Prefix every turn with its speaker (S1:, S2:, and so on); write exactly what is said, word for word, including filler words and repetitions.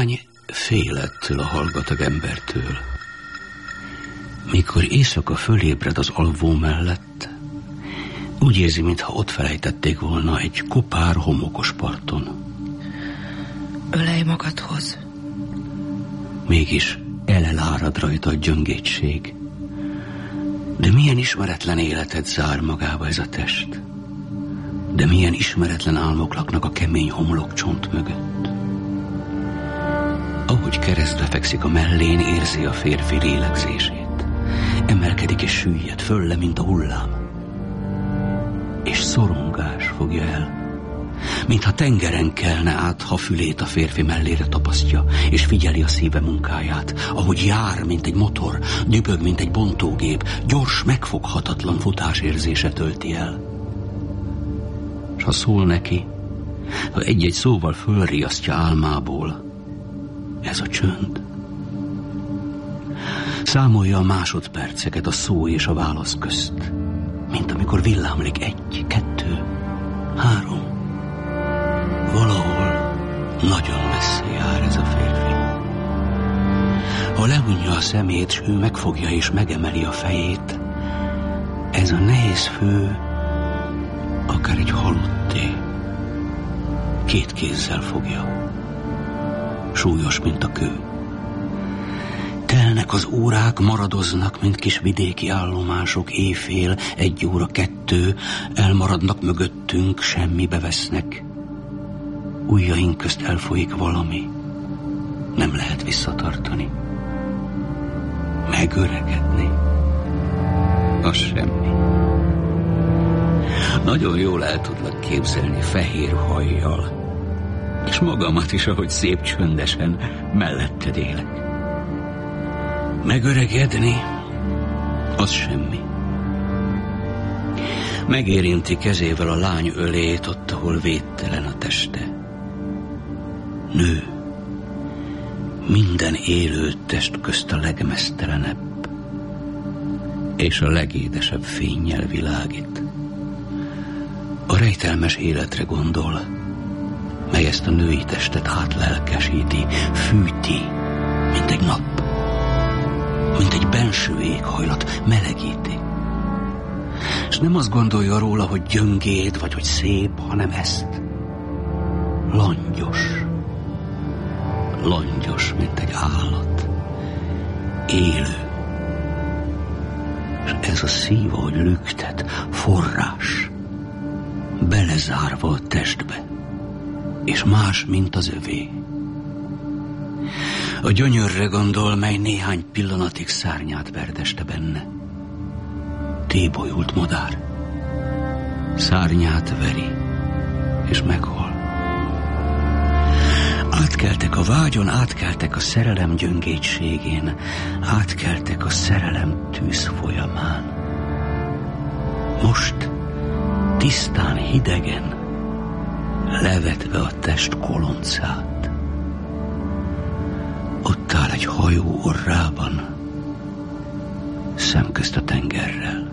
S1: lány fél ettől a hallgatag embertől. Mikor éjszaka fölébred az alvó mellett, úgy érzi, mintha ott felejtették volna egy kopár, homokos parton.
S2: Ölelj magadhoz.
S1: Mégis elelárad rajta a gyöngétség. De milyen ismeretlen életet zár magába ez a test. De milyen ismeretlen álmok laknak a kemény homlokcsont mögött. Ahogy keresztbe fekszik a mellén, érzi a férfi lélegzését. Emelkedik és süllyed fölle, mint a hullám. És szorongás fogja el. Mintha tengeren kelne át, ha fülét a férfi mellére tapasztja, és figyeli a szíve munkáját, ahogy jár, mint egy motor, dübög, mint egy bontógép, gyors, megfoghatatlan futásérzése tölti el. És ha szól neki, ha egy-egy szóval fölriasztja álmából, ez a csönd. Számolja a másodperceket a szó és a válasz közt, mint amikor villámlik egy, kettő, három. Valahol nagyon messze jár ez a férfi. Ha lehunja a szemét, s ő megfogja és megemeli a fejét, ez a nehéz fő akár egy halotté. Két kézzel fogja. Súlyos, mint a kő. Telnek az órák, maradoznak, mint kis vidéki állomások, éjfél, egy óra, kettő, elmaradnak mögöttünk, semmibe vesznek. Ujjaink közt elfolyik valami, nem lehet visszatartani. Megöregedni, az semmi. Nagyon jól el tudlak képzelni fehér hajjal, és magamat is, ahogy szép csöndesen melletted élek. Megöregedni, az semmi. Megérinti kezével a lány ölét ott, ahol védtelen a teste. Nő, minden élő test közt a legmeztelenebb, és a legédesebb fénnyel világít. A rejtelmes életre gondol, mely ezt a női testet átlelkesíti, fűti, mint egy nap, mint egy benső éghajlat, melegíti. És nem azt gondolja róla, hogy gyöngéd, vagy hogy szép, hanem ezt. Langyos. Langyos, mint egy állat. Élő. És ez a szív, ahogy lüktet, forrás. Belezárva a testbe. És más, mint az övé. A gyönyörre gondol, mely néhány pillanatig szárnyát verdeste benne. Tébolyult madár. Szárnyát veri, és meghal. Átkeltek a vágyon, átkeltek a szerelem gyöngétségén, átkeltek a szerelem tűz folyamán. Most tisztán hidegen, levetve a test koloncát. Ott áll egy hajó orrában, szemközt a tengerrel.